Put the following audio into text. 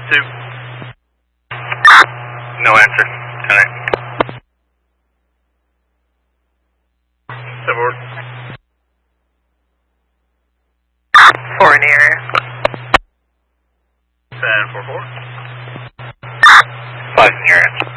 2. No answer. 10-8. 7 4 in the area. 10-4-4. 5 in the area.